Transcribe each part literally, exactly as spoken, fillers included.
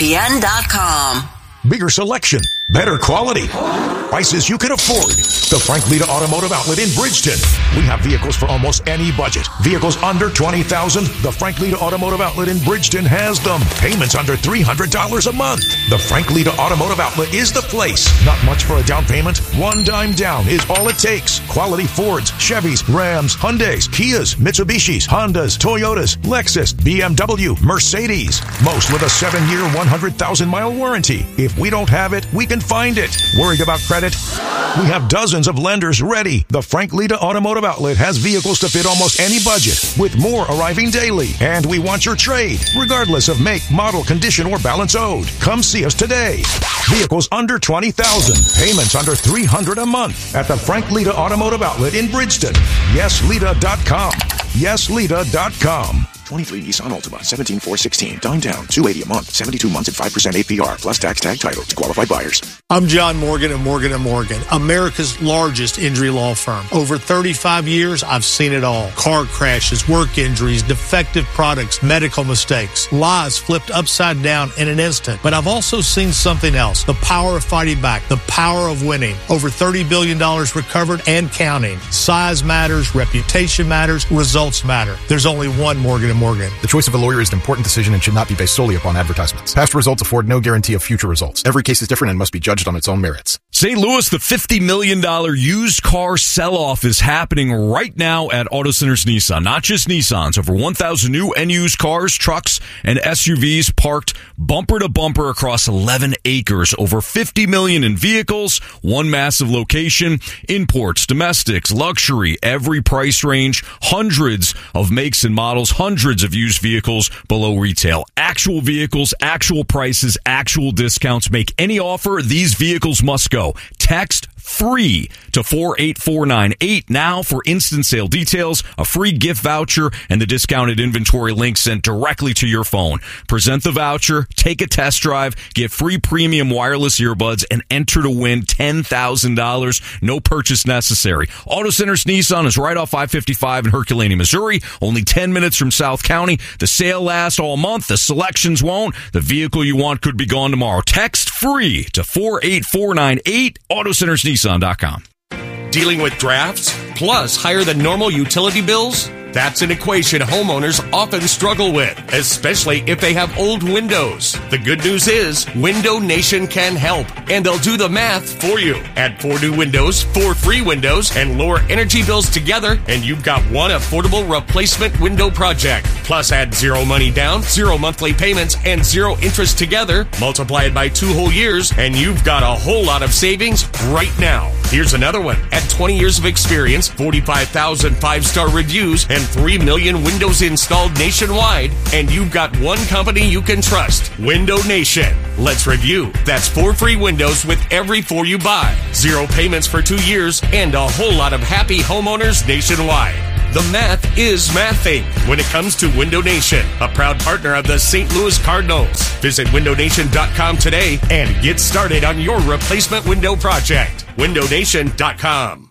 P N dot com. Bigger selection, better quality, prices you can afford. The Frank Lita Automotive Outlet in Bridgeton. We have vehicles for almost any budget. Vehicles under twenty thousand dollars. The Frank Lita Automotive Outlet in Bridgeton has them. Payments under three hundred dollars a month. The Frank Lita Automotive Outlet is the place. Not much for a down payment. One dime down is all it takes. Quality Fords, Chevys, Rams, Hyundais, Kias, Mitsubishis, Hondas, Toyotas, Lexus, B M W, Mercedes. Most with a seven-year, one hundred thousand mile warranty. If we don't have it, we can find it. Worried about credit? We have dozens of lenders ready. The Frank Lita Automotive Outlet has vehicles to fit almost any budget, with more arriving daily. And we want your trade, regardless of make, model, condition, or balance owed. Come see us today. Vehicles under twenty thousand dollars. Payments under three hundred dollars a month at the Frank Lita Automotive Outlet in Bridgeton. yes lita dot com. yes lita dot com. twenty-three Nissan Altima, seventeen four sixteen. Dime down, two hundred eighty a month, seventy-two months at five percent A P R, plus tax tag title to qualified buyers. I'm John Morgan of Morgan and Morgan, America's largest injury law firm. Over thirty-five years, I've seen it all. Car crashes, work injuries, defective products, medical mistakes, lies flipped upside down in an instant. But I've also seen something else, the power of fighting back, the power of winning. Over thirty billion dollars recovered and counting. Size matters, reputation matters, results matter. There's only one Morgan and Morgan. The choice of a lawyer is an important decision and should not be based solely upon advertisements. Past results afford no guarantee of future results. Every case is different and must be judged on its own merits. Saint Louis, the fifty million dollars used car sell-off is happening right now at Auto Centers Nissan. Not just Nissans. Over one thousand new and used cars, trucks, and S U Vs parked bumper to bumper across eleven acres. Over fifty million dollars in vehicles, one massive location, imports, domestics, luxury, every price range, hundreds of makes and models, hundreds of used vehicles below retail. Actual vehicles, actual prices, actual discounts. Make any offer, these vehicles must go. Text free to four eight four nine eight now for instant sale details, a free gift voucher, and the discounted inventory link sent directly to your phone. Present the voucher, take a test drive, get free premium wireless earbuds, and enter to win ten thousand dollars. No purchase necessary. Auto Centers Nissan is right off I fifty-five in Herculaneum, Missouri, only ten minutes from South County. The sale lasts all month. The selections won't. The vehicle you want could be gone tomorrow. Text free to four eight four nine eight, Auto Centers Nissan dot com. Dealing with drafts plus higher than normal utility bills? That's an equation homeowners often struggle with, especially if they have old windows. The good news is Window Nation can help, and they'll do the math for you. Add four new windows, four free windows, and lower energy bills together, and you've got one affordable replacement window project. Plus add zero money down, zero monthly payments, and zero interest together. Multiply it by two whole years, and you've got a whole lot of savings right now. Here's another one. At twenty years of experience, forty-five thousand five-star reviews, and three million windows installed nationwide, and you've got one company you can trust, Window Nation. Let's review. That's four free windows with every four you buy, zero payments for two years, and a whole lot of happy homeowners nationwide. The math is mathing when it comes to Window Nation, a proud partner of the Saint Louis Cardinals. Visit window nation dot com today and get started on your replacement window project. window nation dot com.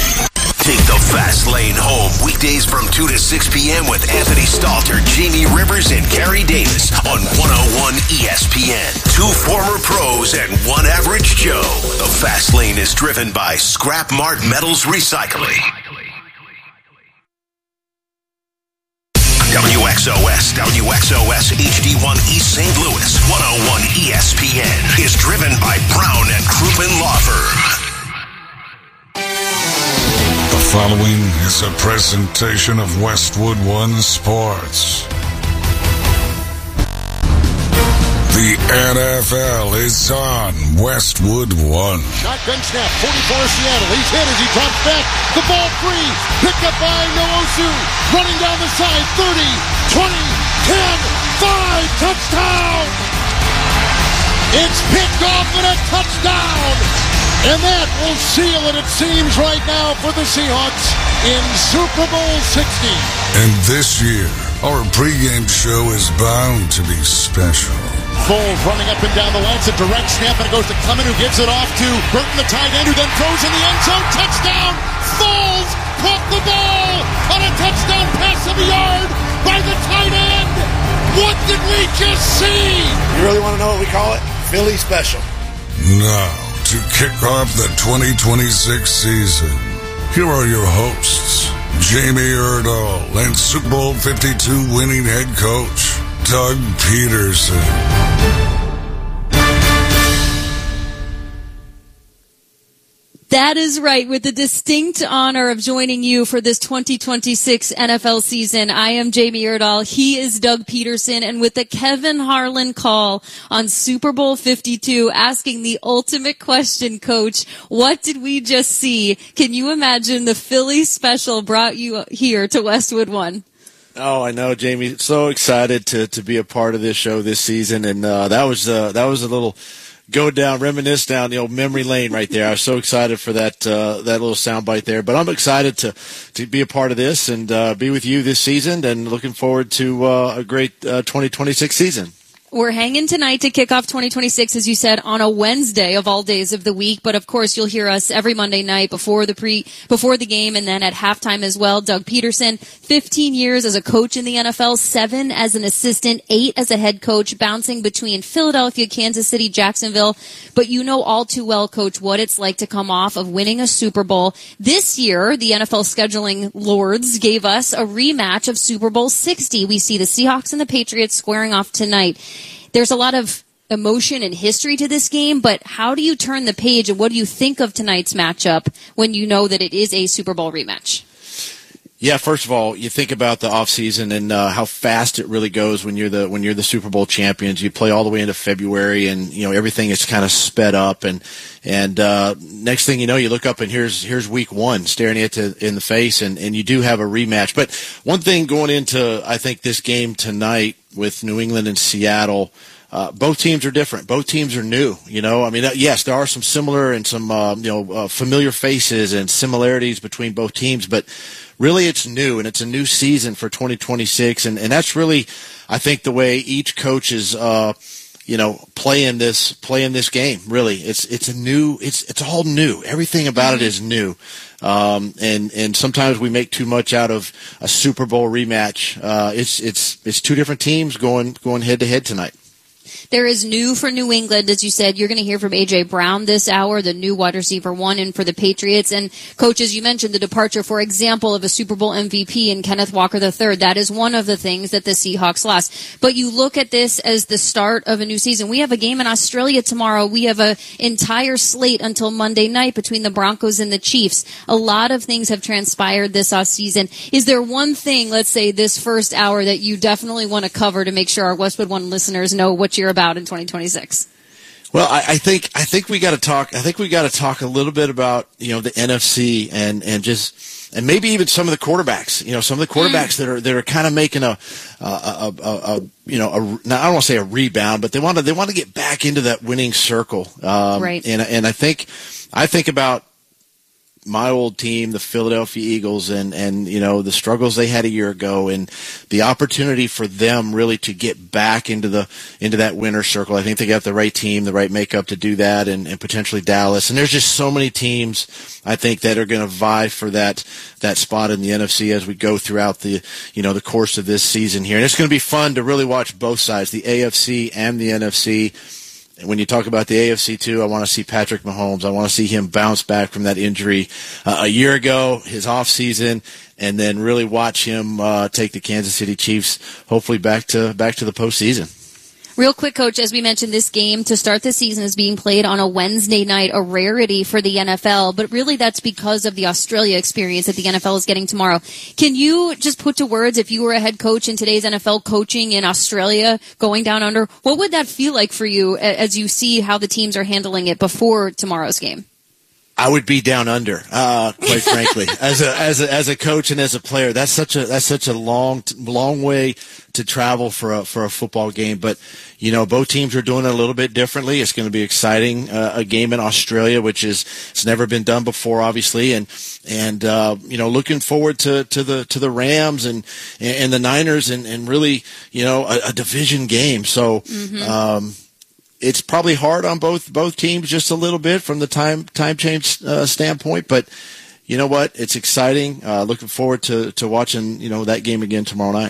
Take the fast lane home weekdays from two to six p.m. with Anthony Stalter, Jamie Rivers, and Gary Davis on one oh one E S P N. Two former pros and one average Joe. The fast lane is driven by Scrap Mart Metals Recycling. W X O S, W X O S H D one East Saint Louis, one oh one E S P N is driven by Brown and Crouppen Law Firm. The following is a presentation of Westwood One Sports. The N F L is on Westwood One. Shotgun snap, forty-four Seattle. He's hit as he drops back. The ball free. Picked up by Noosu. Running down the side. thirty, twenty, ten, five. Touchdown! It's picked off and a touchdown! And that will seal it, it seems, right now for the Seahawks in Super Bowl sixty. And this year, our pregame show is bound to be special. Foles running up and down the line. It's a direct snap, and it goes to Clement, who gives it off to Burton, the tight end, who then throws in the end zone. Touchdown! Foles caught the ball on a touchdown pass of a yard by the tight end. What did we just see? You really want to know what we call it? Philly Special. Now, to kick off the twenty twenty-six season, here are your hosts, Jamie Erdahl and Super Bowl fifty-two winning head coach, Doug Peterson. That is right. With the distinct honor of joining you for this twenty twenty-six N F L season, I am Jamie Erdahl. He is Doug Peterson. And with the Kevin Harlan call on Super Bowl fifty-two, asking the ultimate question, Coach, what did we just see? Can you imagine the Philly Special brought you here to Westwood One? Oh, I know, Jamie. So excited to, to be a part of this show this season. And uh, that was uh, that was a little... go down, reminisce down the old memory lane right there. I was so excited for that uh, that little soundbite there. But I'm excited to, to be a part of this and uh, be with you this season, and looking forward to uh, a great uh, twenty twenty-six season. We're hanging tonight to kick off twenty twenty-six, as you said, on a Wednesday of all days of the week. But of course, you'll hear us every Monday night before the pre before the game, and then at halftime as well. Doug Peterson, fifteen years as a coach in the N F L, seven as an assistant, eight as a head coach, bouncing between Philadelphia, Kansas City, Jacksonville. But you know all too well, Coach, what it's like to come off of winning a Super Bowl. This year, the N F L scheduling lords gave us a rematch of Super Bowl sixty. We see the Seahawks and the Patriots squaring off tonight. There's a lot of emotion and history to this game, but how do you turn the page, and what do you think of tonight's matchup when you know that it is a Super Bowl rematch? Yeah, first of all, you think about the offseason and uh, how fast it really goes when you're the when you're the Super Bowl champions. You play all the way into February, and you know everything is kind of sped up. And and uh, next thing you know, you look up and here's here's week one staring at you in the face, and, and you do have a rematch. But one thing going into I think this game tonight with New England and Seattle. Uh, both teams are different. Both teams are new. You know, I mean, uh, yes, there are some similar and some uh, you know uh, familiar faces and similarities between both teams, but really it's new, and it's a new season for twenty twenty-six, and, and that's really, I think, the way each coach is, uh, you know, playing this playing this game. Really, it's it's a new, it's it's all new. Everything about it is new, um, and and sometimes we make too much out of a Super Bowl rematch. Uh, it's it's it's two different teams going going head to head tonight. There is new for New England, as you said. You're going to hear from A J. Brown this hour, the new wide receiver one, and for the Patriots. And, Coach, as you mentioned, the departure, for example, of a Super Bowl M V P in Kenneth Walker the third. That is one of the things that the Seahawks lost. But you look at this as the start of a new season. We have a game in Australia tomorrow. We have an entire slate until Monday night between the Broncos and the Chiefs. A lot of things have transpired this offseason. Is there one thing, let's say, this first hour that you definitely want to cover to make sure our Westwood One listeners know what you're about in twenty twenty-six? Well, I, I think I think we got to talk. I think we got to talk a little bit about you know the N F C and and just and maybe even some of the quarterbacks. You know, some of the quarterbacks mm. that are that are kind of making a, a, a, a, a you know a, now I don't want to say a rebound, but they want to they want to get back into that winning circle. Um, right. And and I think I think about my old team, the Philadelphia Eagles, and, and, you know, the struggles they had a year ago, and the opportunity for them really to get back into the, into that winner circle. I think they got the right team, the right makeup to do that, and, and potentially Dallas. And there's just so many teams, I think, that are going to vie for that, that spot in the N F C as we go throughout the, you know, the course of this season here. And it's going to be fun to really watch both sides, the A F C and the N F C. When you talk about the A F C too, I want to see Patrick Mahomes. I want to see him bounce back from that injury uh, a year ago, his off season, and then really watch him uh, take the Kansas City Chiefs hopefully back to back to the postseason. Real quick, Coach, as we mentioned, this game to start the season is being played on a Wednesday night, a rarity for the N F L, but really that's because of the Australia experience that the N F L is getting tomorrow. Can you just put to words, if you were a head coach in today's N F L coaching in Australia, going down under, what would that feel like for you as you see how the teams are handling it before tomorrow's game? I would be down under, uh, quite frankly, as a as a as a coach and as a player. That's such a that's such a long long way to travel for a for a football game. But you know, both teams are doing it a little bit differently. It's going to be exciting. Uh, a game in Australia, which is it's never been done before, obviously, and and uh, you know, looking forward to, to the to the Rams and and the Niners and, and really you know a, a division game. So. Mm-hmm. Um, It's probably hard on both both teams just a little bit from the time time change uh, standpoint, but you know what? It's exciting. Uh, looking forward to, to watching you know that game again tomorrow night.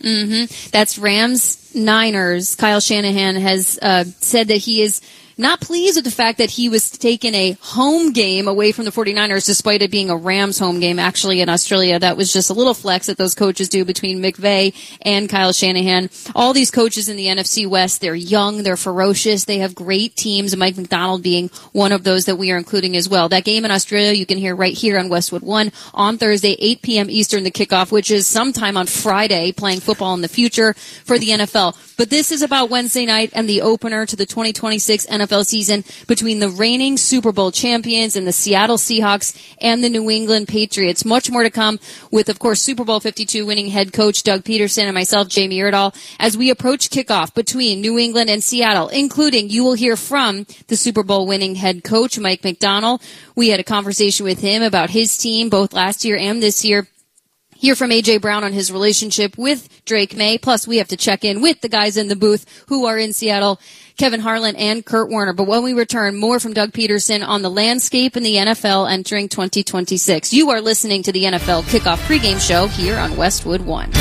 Mm-hmm. That's Rams Niners. Kyle Shanahan has uh, said that he is not pleased with the fact that he was taking a home game away from the 49ers despite it being a Rams home game. Actually, in Australia, that was just a little flex that those coaches do between McVay and Kyle Shanahan. All these coaches in the N F C West, they're young, they're ferocious, they have great teams, and Mike Macdonald being one of those that we are including as well. That game in Australia, you can hear right here on Westwood One on Thursday, eight p.m. Eastern, the kickoff, which is sometime on Friday, playing football in the future for the N F L. But this is about Wednesday night and the opener to the twenty twenty-six N F L season between the reigning Super Bowl champions and the Seattle Seahawks and the New England Patriots. Much more to come with, of course, Super Bowl fifty-two winning head coach Doug Peterson and myself, Jamie Erdahl, as we approach kickoff between New England and Seattle, including you will hear from the Super Bowl winning head coach Mike Macdonald. We had a conversation with him about his team both last year and this year. Hear from A J. Brown on his relationship with Drake May. Plus, we have to check in with the guys in the booth who are in Seattle, Kevin Harlan and Kurt Warner. But when we return, more from Doug Peterson on the landscape in the N F L entering twenty twenty-six. You are listening to the N F L Kickoff pregame show here on Westwood One.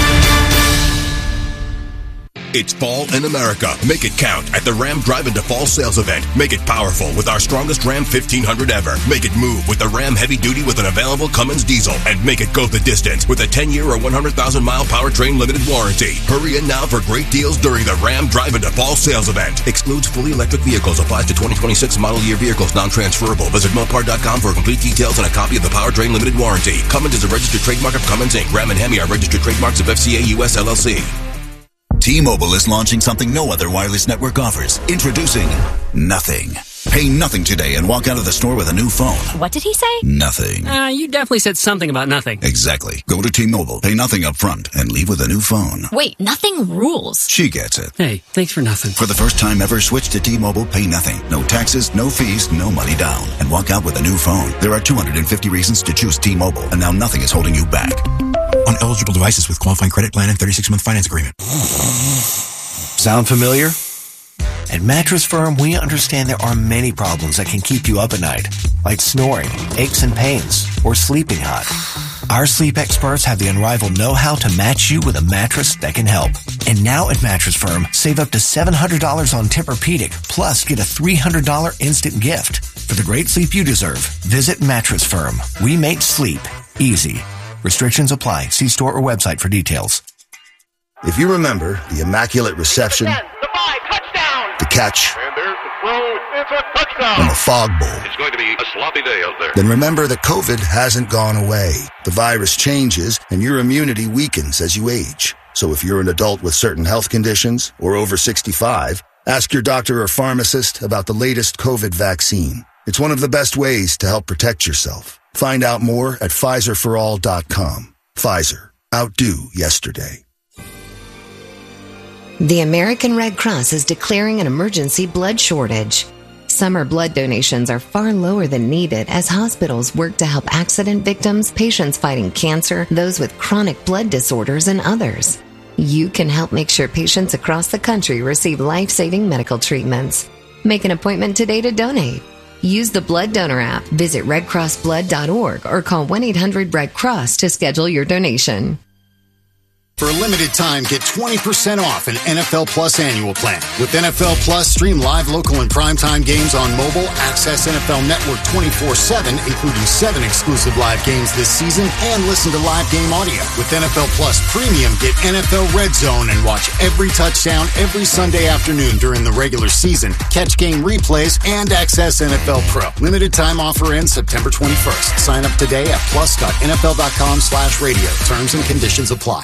It's fall in America. Make it count at the Ram Drive Into Fall sales event. Make it powerful with our strongest Ram fifteen hundred ever. Make it move with the Ram Heavy Duty with an available Cummins diesel. And make it go the distance with a ten-year or one hundred thousand mile powertrain limited warranty. Hurry in now for great deals during the Ram Drive Into Fall sales event. Excludes fully electric vehicles. Applies to twenty twenty-six model year vehicles. Non-transferable. Visit Mopar dot com for complete details and a copy of the powertrain limited warranty. Cummins is a registered trademark of Cummins Incorporated. Ram and Hemi are registered trademarks of F C A U S L L C. T-Mobile is launching something no other wireless network offers. Introducing Nothing. Pay nothing today and walk out of the store with a new phone. What did he say? Nothing. Uh, you definitely said something about nothing. Exactly. Go to T-Mobile, pay nothing up front, and leave with a new phone. Wait, nothing rules. She gets it. Hey, thanks for nothing. For the first time ever, switch to T-Mobile, pay nothing. No taxes, no fees, no money down. And walk out with a new phone. There are two hundred fifty reasons to choose T-Mobile, and now nothing is holding you back. On eligible devices with qualifying credit plan and thirty-six month finance agreement. Sound familiar? At Mattress Firm, we understand there are many problems that can keep you up at night, like snoring, aches and pains, or sleeping hot. Our sleep experts have the unrivaled know-how to match you with a mattress that can help. And now at Mattress Firm, save up to seven hundred dollars on Tempur-Pedic, plus get a three hundred dollars instant gift. For the great sleep you deserve, visit Mattress Firm. We make sleep easy. Restrictions apply. See store or website for details. If you remember the Immaculate Reception, the catch, and there's the throw. It's a touchdown. and the Fog Bowl, It's going to be a sloppy day out there. then remember that COVID hasn't gone away. The virus changes and your immunity weakens as you age. So if you're an adult with certain health conditions or over sixty-five, ask your doctor or pharmacist about the latest COVID vaccine. It's one of the best ways to help protect yourself. Find out more at Pfizer for all dot com. Pfizer. Outdo yesterday. The American Red Cross is declaring an emergency blood shortage. Summer blood donations are far lower than needed as hospitals work to help accident victims, patients fighting cancer, those with chronic blood disorders, and others. You can help make sure patients across the country receive life-saving medical treatments. Make an appointment today to donate. Use the Blood Donor app, visit red cross blood dot org, or call one eight hundred red cross to schedule your donation. For a limited time, get twenty percent off an N F L Plus annual plan. With N F L Plus, stream live, local, and primetime games on mobile, access N F L Network twenty-four seven, including seven exclusive live games this season, and listen to live game audio. With N F L Plus Premium, get N F L Red Zone and watch every touchdown every Sunday afternoon during the regular season, catch game replays, and access N F L Pro. Limited time offer ends September twenty-first. Sign up today at plus dot N F L dot com slash radio. Terms and conditions apply.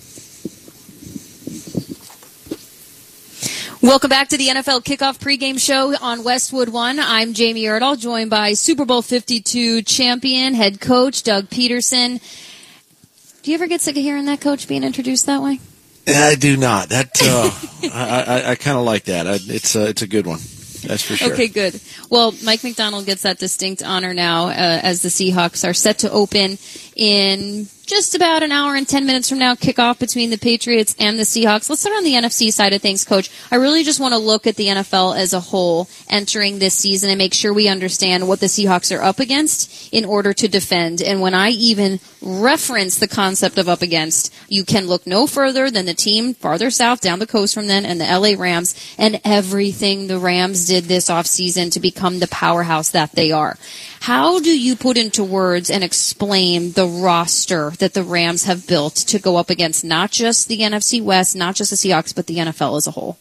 Welcome back to the N F L Kickoff pregame show on Westwood One. I'm Jamie Erdahl, joined by Super Bowl fifty-two champion, head coach Doug Peterson. Do you ever get sick of hearing that, Coach, being introduced that way? I do not. That uh, I, I, I kind of like that. I, it's uh, it's a good one. That's for sure. Okay, good. Well, Mike Macdonald gets that distinct honor now uh, as the Seahawks are set to open in just about an hour and ten minutes from now, kickoff between the Patriots and the Seahawks. Let's start on the N F C side of things, Coach. I really just want to look at the N F L as a whole entering this season and make sure we understand what the Seahawks are up against in order to defend. And when I even reference the concept of up against, you can look no further than the team farther south down the coast from them and the L A Rams and everything the Rams did this offseason to become the powerhouse that they are. How do you put into words and explain the roster that the Rams have built to go up against not just the N F C West, not just the Seahawks, but the N F L as a whole?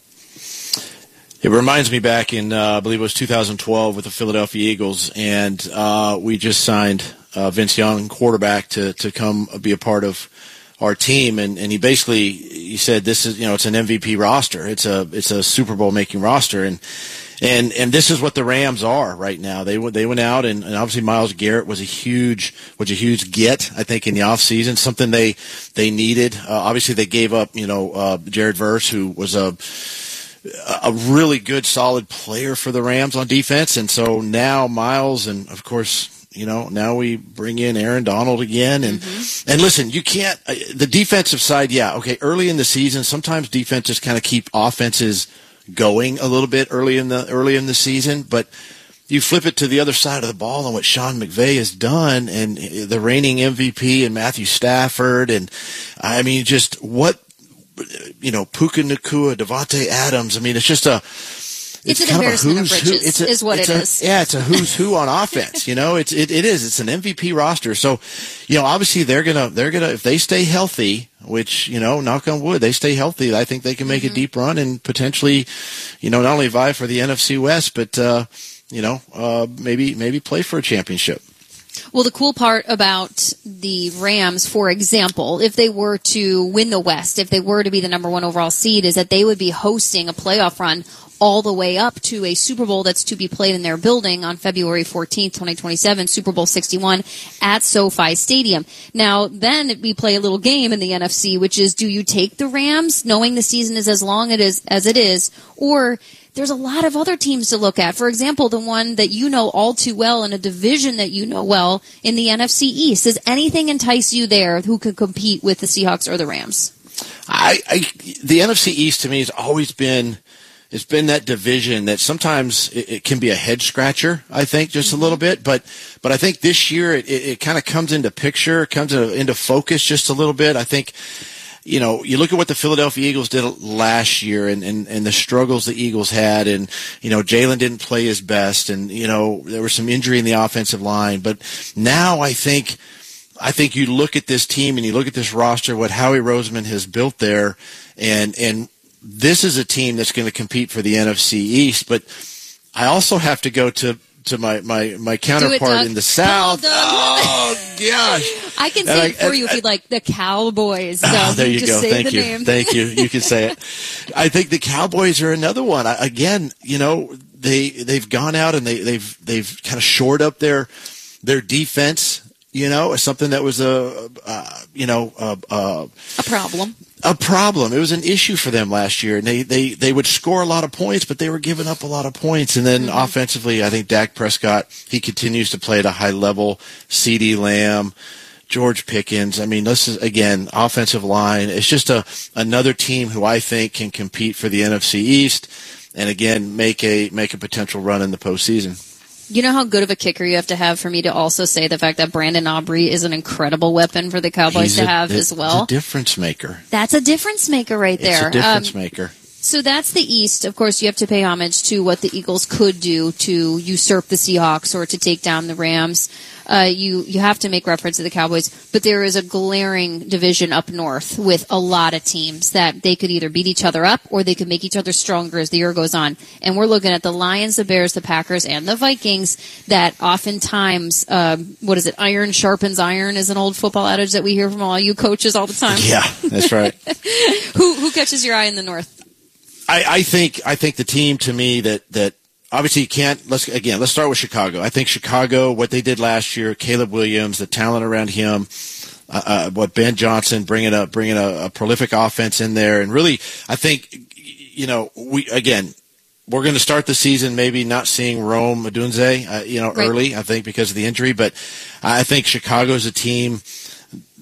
It reminds me back in, uh, I believe it was two thousand twelve with the Philadelphia Eagles, and uh, we just signed uh, Vince Young, quarterback, to, to come be a part of our team, and, and he basically he said this is you know it's an M V P roster, it's a it's a Super Bowl making roster, and and and this is what the Rams are right now. They went they went out and, and obviously Myles Garrett was a huge was a huge get, I think, in the offseason, something they they needed. Uh, obviously they gave up you know uh, Jared Verse, who was a a really good solid player for the Rams on defense, and so now Myles and of course. You know, now we bring in Aaron Donald again. And, mm-hmm. and listen, you can't, uh, the defensive side, yeah, okay, early in the season, sometimes defenses kind of keep offenses going a little bit early in the, early in the season, but you flip it to the other side of the ball and what Sean McVay has done and the reigning M V P and Matthew Stafford. And I mean, just what, you know, Puka Nacua, Devontae Adams. I mean, it's just a, It's, It's an kind embarrassment of of, a who's riches, who. It's a, is what it's it a, is. Yeah, it's a who's who on offense. You know, it's it, it is. It's an M V P roster. So, you know, obviously they're gonna they're gonna if they stay healthy, which you know, knock on wood, they stay healthy. I think they can make mm-hmm. a deep run and potentially, you know, not only vie for the N F C West, but uh, you know, uh, maybe maybe play for a championship. Well, the cool part about the Rams, for example, if they were to win the West, if they were to be the number one overall seed, is that they would be hosting a playoff run all the way up to a Super Bowl that's to be played in their building on February fourteenth, twenty twenty-seven, Super Bowl sixty-one at SoFi Stadium. Now, then we play a little game in the N F C, which is, do you take the Rams, knowing the season is as long it is, as it is, or there's a lot of other teams to look at. For example, the one that you know all too well in a division that you know well in the N F C East. Does anything entice you there who could compete with the Seahawks or the Rams? I, I the N F C East to me has always been it's been that division that sometimes it, it can be a head scratcher, I think, just mm-hmm. a little bit. But but I think this year it, it, it kind of comes into picture, comes into, into focus just a little bit. I think, you know, you look at what the Philadelphia Eagles did last year and, and, and the struggles the Eagles had. And, you know, Jalen didn't play his best. And, you know, there was some injury in the offensive line. But now I think I think you look at this team and you look at this roster, what Howie Roseman has built there, and and this is a team that's going to compete for the N F C East. But I also have to go to, to my, my, my counterpart it, in the South. Oh, gosh. I can say I, it for I, you if you'd like. The Cowboys. Oh, there you just go. say Thank the you. Name. Thank you. You can say it. I think the Cowboys are another one. I, again, you know, they, they've gone out and they, they've, they've kind of shored up their, their defense. You know, something that was a, uh, you know, a, a, a problem. A problem. It was an issue for them last year, and they, they, they would score a lot of points, but they were giving up a lot of points. And then mm-hmm. offensively, I think Dak Prescott, he continues to play at a high level. CeeDee Lamb, George Pickens. I mean, this is, again, offensive line. It's just a another team who I think can compete for the N F C East, and again, make a make a potential run in the postseason. You know how good of a kicker you have to have for me to also say the fact that Brandon Aubrey is an incredible weapon for the Cowboys He's to a, have it, as well. It's a difference maker. That's a difference maker right there. It's a difference um, maker. So that's the East. Of course, you have to pay homage to what the Eagles could do to usurp the Seahawks or to take down the Rams. Uh, you, you have to make reference to the Cowboys, but there is a glaring division up north with a lot of teams that they could either beat each other up or they could make each other stronger as the year goes on. And we're looking at the Lions, the Bears, the Packers, and the Vikings that oftentimes, um, what is it, iron sharpens iron is an old football adage that we hear from all you coaches all the time. Yeah, that's right. who, who catches your eye in the north? I, I think I think the team to me that, that obviously you can't let's again let's start with Chicago. I think Chicago, what they did last year, Caleb Williams, the talent around him, uh, uh, what Ben Johnson bringing a bringing a, a prolific offense in there, and really I think you know we again we're going to start the season maybe not seeing Rome Odunze uh, you know right. early I think because of the injury, but I think Chicago's a team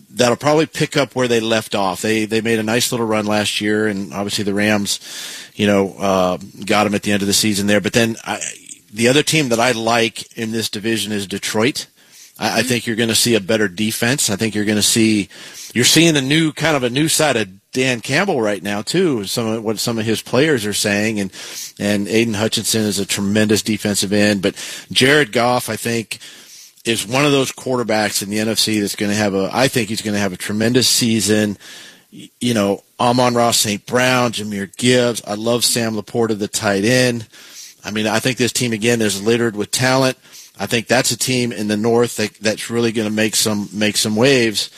that'll probably pick up where they left off. They they made a nice little run last year, and obviously the Rams, you know, uh, got them at the end of the season there. But then I, the other team that I like in this division is Detroit. I, mm-hmm. I think you're going to see a better defense. I think you're going to see you're seeing a new kind of a new side of Dan Campbell right now too. Some of what some of his players are saying, and and Aiden Hutchinson is a tremendous defensive end. But Jared Goff, I think, is one of those quarterbacks in the N F C that's going to have a. I think he's going to have a tremendous season. You know, Amon-Ra Saint Brown, Jahmyr Gibbs. I love Sam Laporta, the tight end. I mean, I think this team again is littered with talent. I think that's a team in the North that, that's really going to make some make some waves.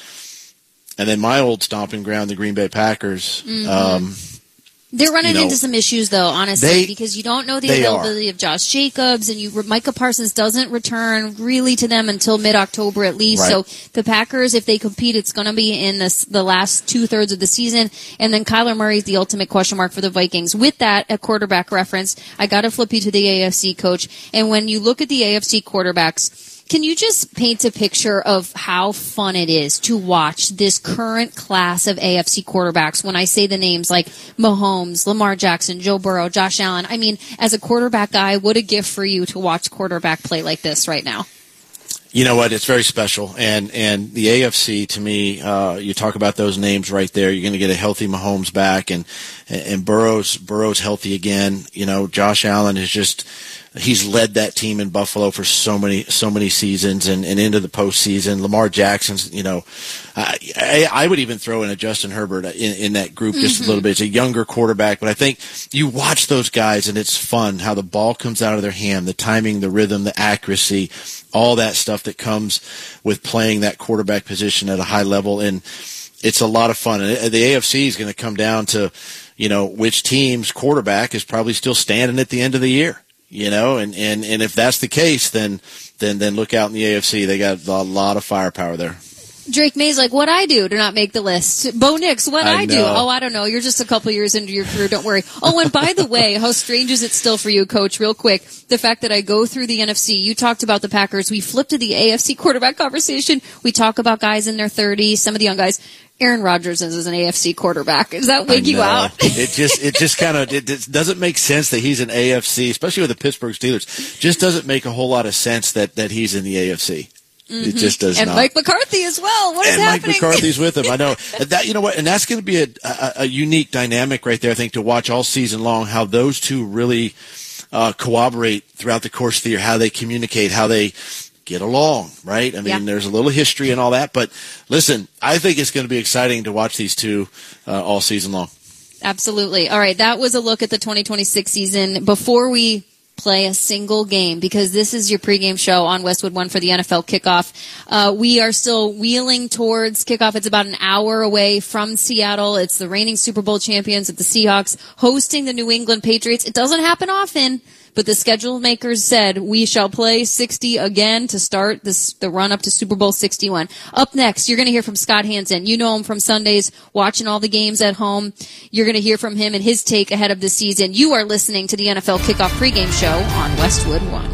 And then my old stomping ground, the Green Bay Packers. Mm-hmm. Um, They're running you know, into some issues, though, honestly, they, because you don't know the availability are. of Josh Jacobs, and you Micah Parsons doesn't return really to them until mid-October at least. Right. So the Packers, if they compete, it's going to be in this, the last two-thirds of the season. And then Kyler Murray's the ultimate question mark for the Vikings. With that, a quarterback reference, I got to flip you to the A F C, Coach. And when you look at the A F C quarterbacks, can you just paint a picture of how fun it is to watch this current class of A F C quarterbacks? When I say the names like Mahomes, Lamar Jackson, Joe Burrow, Josh Allen, I mean, as a quarterback guy, what a gift for you to watch quarterback play like this right now. You know what? It's very special. And, and the A F C, to me, uh, you talk about those names right there. You're going to get a healthy Mahomes back, and, and Burrow's, Burrow's healthy again. You know, Josh Allen is just, he's led that team in Buffalo for so many, so many seasons and, and into the postseason. Lamar Jackson's, you know, I, I, I would even throw in a Justin Herbert in, in that group just mm-hmm. a little bit. It's a younger quarterback, but I think you watch those guys and it's fun how the ball comes out of their hand, the timing, the rhythm, the accuracy, all that stuff that comes with playing that quarterback position at a high level. And it's a lot of fun. And the A F C is going to come down to, you know, which team's quarterback is probably still standing at the end of the year. You know, and, and, and if that's the case, then, then, then look out in the A F C. They got a lot of firepower there. Drake May's like, what I do to not make the list. Bo Nix, what I, I do. Oh, I don't know. You're just a couple years into your career. Don't worry. Oh, and by the way, how strange is it still for you, Coach, real quick, the fact that I go through the N F C. You talked about the Packers. We flipped to the A F C quarterback conversation. We talk about guys in their thirties, some of the young guys. Aaron Rodgers is an A F C quarterback. Does that wake you out? it just, it just kind of, it, it doesn't make sense that he's an A F C, especially with the Pittsburgh Steelers. Just doesn't make a whole lot of sense that, that he's in the A F C. Mm-hmm. It just does and not. And Mike McCarthy as well. What is and happening? Mike McCarthy's with him. I know that. You know what? And that's going to be a, a, a unique dynamic right there. I think to watch all season long how those two really uh, cooperate throughout the course of the year, how they communicate, how they get along, right? I mean, yeah. There's a little history and all that, but listen, I think it's going to be exciting to watch these two uh, all season long. Absolutely. All right, that was a look at the twenty twenty-six season. Before we play a single game, because this is your pregame show on Westwood One for the N F L kickoff, uh, we are still wheeling towards kickoff. It's about an hour away from Seattle. It's the reigning Super Bowl champions at the Seahawks hosting the New England Patriots. It doesn't happen often, but the schedule makers said we shall play sixty again to start this, the run up to Super Bowl sixty-one. Up next, you're going to hear from Scott Hansen. You know him from Sundays, watching all the games at home. You're going to hear from him and his take ahead of the season. You are listening to the N F L Kickoff pregame show on Westwood One.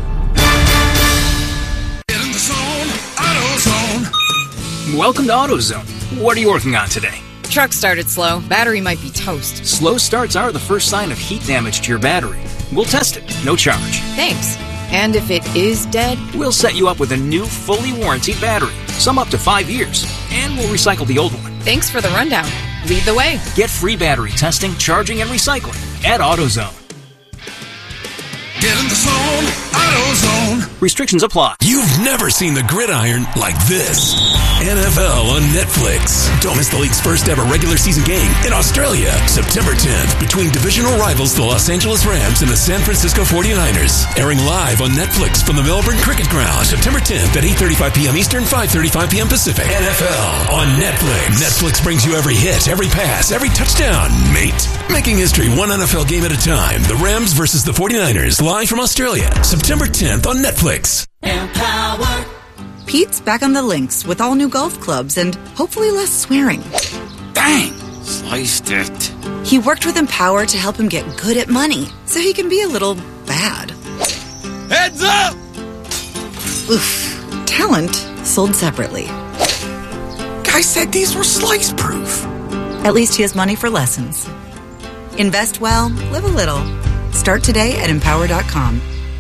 Get in the zone, AutoZone. Welcome to AutoZone. What are you working on today? Truck started slow. Battery might be toast. Slow starts are the first sign of heat damage to your battery. We'll test it, no charge. Thanks. And if it is dead? We'll set you up with a new, fully warranted battery, some up to five years, and we'll recycle the old one. Thanks for the rundown. Lead the way. Get free battery testing, charging, and recycling at AutoZone. Get in the zone, AutoZone. Restrictions apply. You've never seen the gridiron like this. N F L on Netflix. Don't miss the league's first ever regular season game in Australia, September tenth, between divisional rivals the Los Angeles Rams and the San Francisco forty-niners. Airing live on Netflix from the Melbourne Cricket Ground, September tenth at eight thirty-five p.m. Eastern, five thirty-five p.m. Pacific. N F L on Netflix. Netflix brings you every hit, every pass, every touchdown, mate. Making history one N F L game at a time. The Rams versus the forty-niners, live from Australia, September tenth on Netflix. Empower. Pete's back on the links with all new golf clubs and hopefully less swearing. Dang, sliced it. He worked with Empower to help him get good at money so he can be a little bad. Heads up! Oof. Talent sold separately. I said these were slice-proof. At least he has money for lessons. Invest well, live a little. Start today at empower dot com.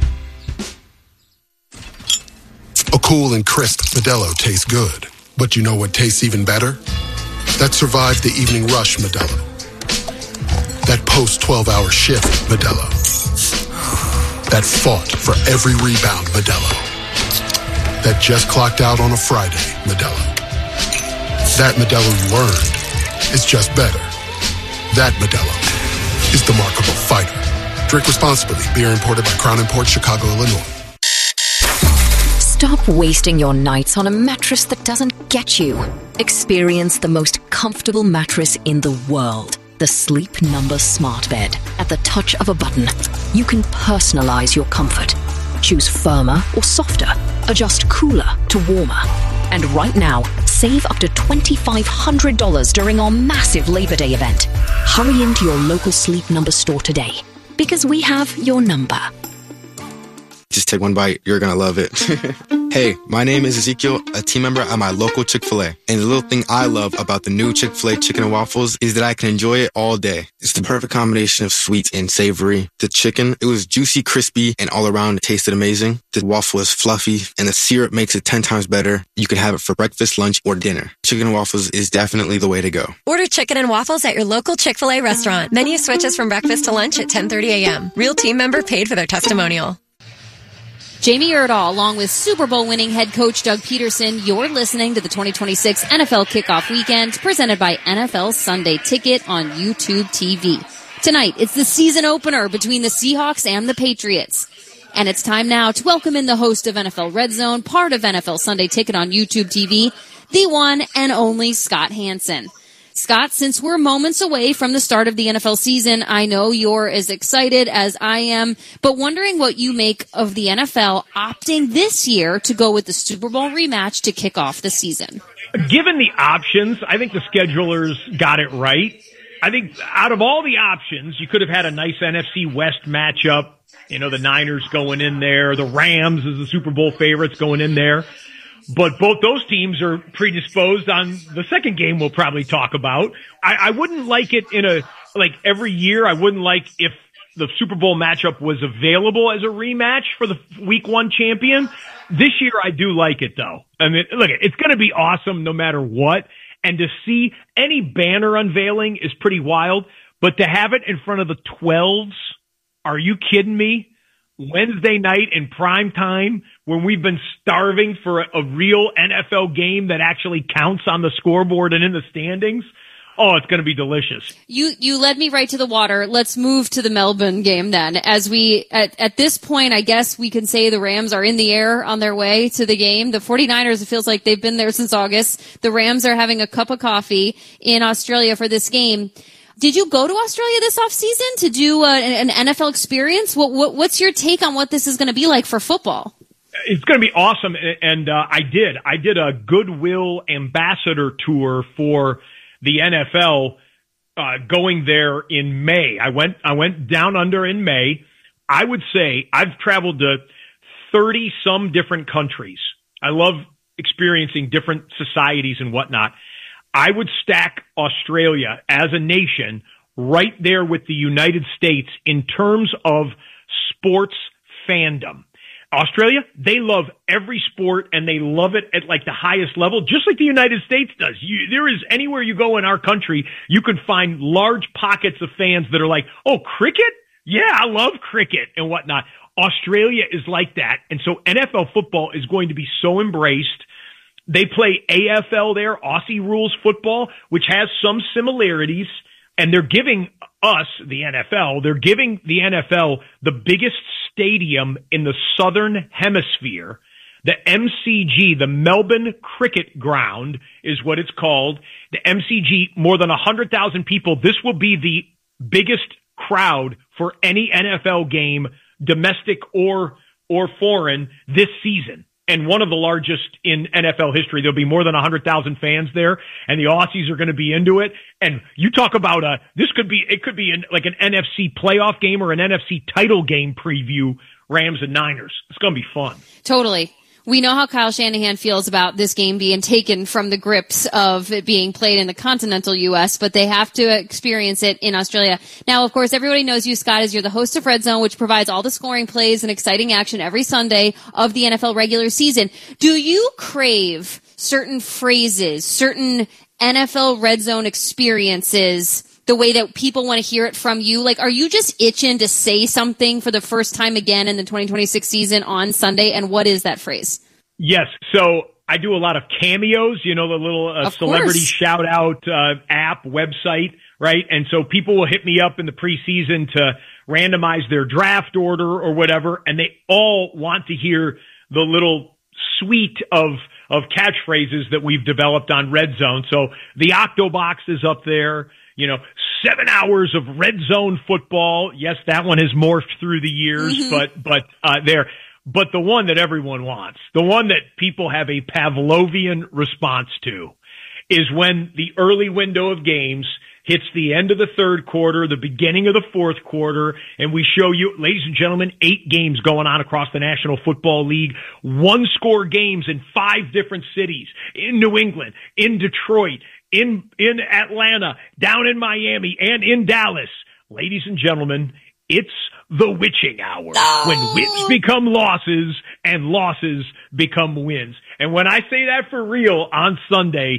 A cool and crisp Modelo tastes good. But you know what tastes even better? That survived the evening rush Modelo. That post twelve hour shift Modelo. That fought for every rebound Modelo. That just clocked out on a Friday Modelo. That Modelo you earned is just better. That Modelo is the Remarkable Fighter. Drink responsibly. Beer imported by Crown Imports, Chicago, Illinois. Stop wasting your nights on a mattress that doesn't get you. Experience the most comfortable mattress in the world. The Sleep Number Smart Bed. At the touch of a button, you can personalize your comfort. Choose firmer or softer. Adjust cooler to warmer. And right now, save up to two thousand five hundred dollars during our massive Labor Day event. Hurry into your local Sleep Number store today, because we have your number. Just take one bite. You're going to love it. Hey, my name is Ezekiel, a team member at my local Chick-fil-A. And the little thing I love about the new Chick-fil-A chicken and waffles is that I can enjoy it all day. It's the perfect combination of sweet and savory. The chicken, it was juicy, crispy, and all around it tasted amazing. The waffle is fluffy, and the syrup makes it ten times better. You can have it for breakfast, lunch, or dinner. Chicken and waffles is definitely the way to go. Order chicken and waffles at your local Chick-fil-A restaurant. Menu switches from breakfast to lunch at ten thirty a.m. Real team member paid for their testimonial. Jamie Erdahl, along with Super Bowl winning head coach Doug Peterson, you're listening to the twenty twenty-six N F L Kickoff Weekend, presented by N F L Sunday Ticket on YouTube T V. Tonight, it's the season opener between the Seahawks and the Patriots. And it's time now to welcome in the host of N F L Red Zone, part of N F L Sunday Ticket on YouTube T V, the one and only Scott Hanson. Scott, since we're moments away from the start of the N F L season, I know you're as excited as I am, but wondering what you make of the N F L opting this year to go with the Super Bowl rematch to kick off the season. Given the options, I think the schedulers got it right. I think out of all the options, you could have had a nice N F C West matchup. You know, the Niners going in there, the Rams as the Super Bowl favorites going in there. But both those teams are predisposed on the second game we'll probably talk about. I, I wouldn't like it in a, like every year, I wouldn't like if the Super Bowl matchup was available as a rematch for the week one champion. This year I do like it though. I mean, look, it's going to be awesome no matter what. And to see any banner unveiling is pretty wild, but to have it in front of the twelves, are you kidding me? Wednesday night in prime time when we've been starving for a, a real N F L game that actually counts on the scoreboard and in the standings. Oh, it's going to be delicious. You, you led me right to the water. Let's move to the Melbourne game then. As we, at, at this point, I guess we can say the Rams are in the air on their way to the game. The 49ers, it feels like they've been there since August. The Rams are having a cup of coffee in Australia for this game. Did you go to Australia this offseason to do a, an N F L experience? What, what, what's your take on what this is going to be like for football? It's going to be awesome. And uh, I did. I did a Goodwill ambassador tour for the N F L uh, going there in May. I went, I went down under in May. I would say I've traveled to thirty some different countries. I love experiencing different societies and whatnot. I would stack Australia as a nation right there with the United States in terms of sports fandom. Australia, they love every sport and they love it at like the highest level, just like the United States does. You, there is anywhere you go in our country, you can find large pockets of fans that are like, oh, cricket? Yeah, I love cricket and whatnot. Australia is like that. And so N F L football is going to be so embraced. They play A F L there, Aussie rules football, which has some similarities, and they're giving us, the N F L, they're giving the N F L the biggest stadium in the Southern Hemisphere. The M C G, the Melbourne Cricket Ground, is what it's called. The M C G, more than one hundred thousand people. This will be the biggest crowd for any N F L game, domestic or or foreign, this season. And one of the largest in N F L history. There'll be more than one hundred thousand fans there, and the Aussies are going to be into it. And you talk about a, this could be, it could be an, like an N F C playoff game or an N F C title game preview, Rams and Niners. It's going to be fun. Totally. We know how Kyle Shanahan feels about this game being taken from the grips of it being played in the continental U S, but they have to experience it in Australia. Now, of course, everybody knows you, Scott, as you're the host of Red Zone, which provides all the scoring plays and exciting action every Sunday of the N F L regular season. Do you crave certain phrases, certain N F L Red Zone experiences, the way that people want to hear it from you? Like, are you just itching to say something for the first time again in the twenty twenty-six season on Sunday? And what is that phrase? Yes. So I do a lot of cameos, you know, the little uh, celebrity shout out uh, app website, right? And so people will hit me up in the preseason to randomize their draft order or whatever. And they all want to hear the little suite of of catchphrases that we've developed on Red Zone. So the Octobox is up there. You know, seven hours of Red Zone football. Yes, that one has morphed through the years, mm-hmm. but, but, uh, there, but the one that everyone wants, the one that people have a Pavlovian response to, is when the early window of games hits the end of the third quarter, the beginning of the fourth quarter, and we show you, ladies and gentlemen, eight games going on across the National Football League, one score games in five different cities, in New England, in Detroit, in, in Atlanta, down in Miami, and in Dallas. Ladies and gentlemen, it's the witching hour, no! when wins become losses and losses become wins. And when I say that for real on Sunday,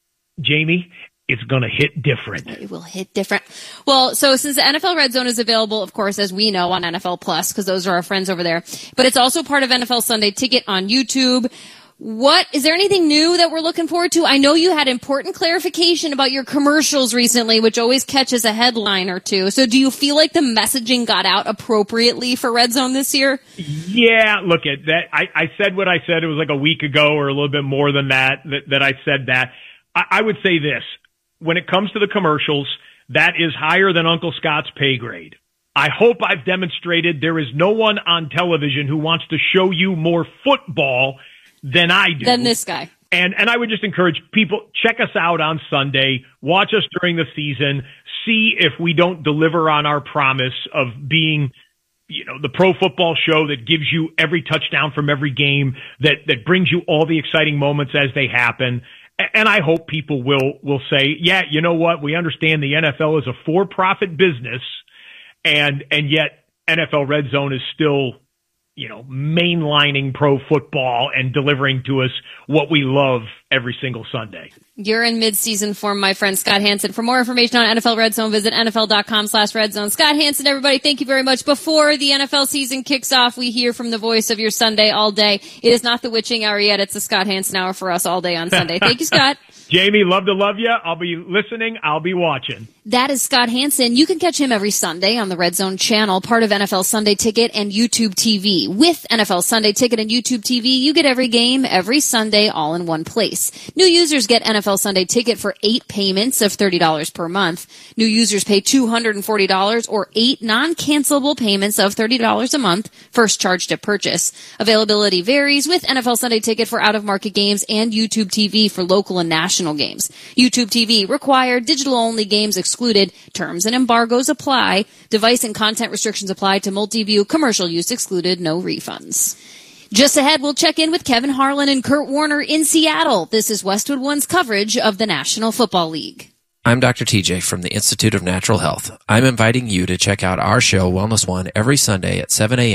Jamie, it's going to hit different. It will hit different. Well, so since the N F L Red Zone is available, of course, as we know, on N F L Plus, because those are our friends over there, but it's also part of N F L Sunday Ticket on YouTube. What, is there anything new that we're looking forward to? I know you had important clarification about your commercials recently, which always catches a headline or two. So do you feel like the messaging got out appropriately for Red Zone this year? Yeah, look at that. I, I said what I said. It was like a week ago or a little bit more than that, that, that I said that. I, I would say this. When it comes to the commercials, that is higher than Uncle Scott's pay grade. I hope I've demonstrated there is no one on television who wants to show you more football than I do. Than this guy. And and I would just encourage people, check us out on Sunday, watch us during the season, see if we don't deliver on our promise of being, you know, the pro football show that gives you every touchdown from every game, that, that brings you all the exciting moments as they happen. And I hope people will, will say, yeah, you know what? We understand the N F L is a for-profit business, and, and yet N F L Red Zone is still, you know, mainlining pro football and delivering to us what we love every single Sunday. You're in mid-season form, my friend Scott Hanson. For more information on N F L Red Zone, visit N F L dot com slash Red Zone. Scott Hanson, everybody, thank you very much. Before the N F L season kicks off, we hear from the voice of your Sunday all day. It is not the witching hour yet. It's the Scott Hanson hour for us all day on Sunday. Thank you, Scott. Jamie, love to love you. I'll be listening. I'll be watching. That is Scott Hanson. You can catch him every Sunday on the Red Zone channel, part of N F L Sunday Ticket and YouTube T V. With N F L Sunday Ticket and YouTube T V, you get every game every Sunday all in one place. New users get N F L Sunday Ticket for eight payments of thirty dollars per month. New users pay two hundred forty dollars or eight non-cancelable payments of thirty dollars a month, first charged at purchase. Availability varies with N F L Sunday Ticket for out-of-market games and YouTube T V for local and national games. YouTube T V required, digital-only games excluded. Terms and embargoes apply. Device and content restrictions apply to multi-view. Commercial use excluded. No refunds. Just ahead, we'll check in with Kevin Harlan and Kurt Warner in Seattle. This is Westwood One's coverage of the National Football League. I'm Doctor T J from the Institute of Natural Health. I'm inviting you to check out our show, Wellness One, every Sunday at seven a.m.